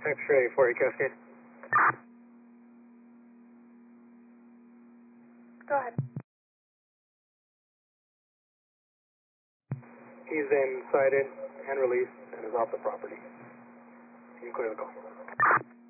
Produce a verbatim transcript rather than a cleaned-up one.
X-ray for you, Cascade. Go ahead. He's been cited and released and is off the property. You can clear the call.